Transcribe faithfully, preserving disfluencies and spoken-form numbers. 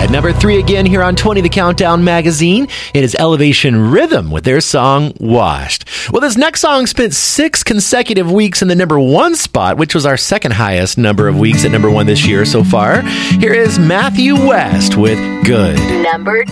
At number three again here on twenty, the Countdown magazine, it is Elevation Rhythm with their song Washed. Well, this next song spent six consecutive weeks in the number one spot, which was our second highest number of weeks at number one this year so far. Here is Matthew West with Good. Number